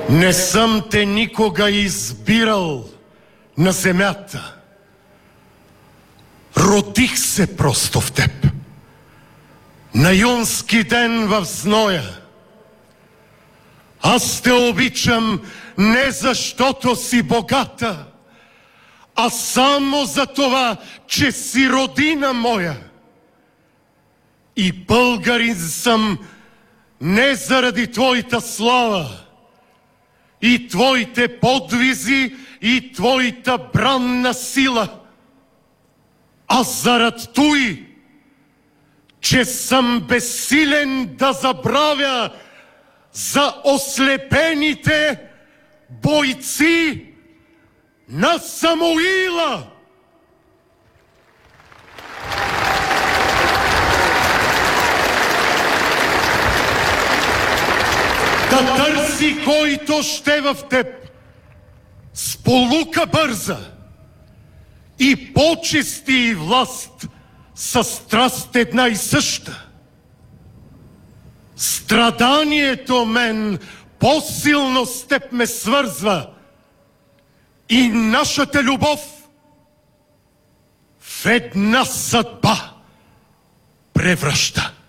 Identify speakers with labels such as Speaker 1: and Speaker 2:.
Speaker 1: Не съм те никога избирал на земята. Родих се просто в теб. На юнски ден в зноя. Аз те обичам не защото си богата, а само за това, че си родина моя. И българин съм не заради твоята слава, и твоите подвизи, и твоята бранна сила, а зарад той, че съм безсилен да забравя за ослепените бойци на Самуила. Да търси който ще в теб сполука бърза и почести и власт със страст една и съща. Страданието мен по-силно с теб ме свързва и нашата любов в една съдба превръща.